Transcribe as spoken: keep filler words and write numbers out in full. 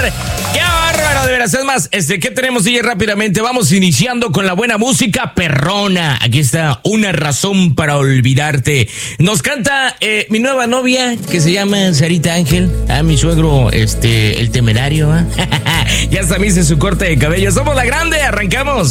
¡Qué bárbaro! De veras, es más, este, ¿qué tenemos, D J? Rápidamente, vamos iniciando con la buena música perrona. Aquí está, Una razón para olvidarte. Nos canta eh, mi nueva novia, que se llama Sarita Ángel. A mi suegro, este, el temerario. ¿eh? Ya hasta me hice su corte de cabello. Somos La Grande, arrancamos.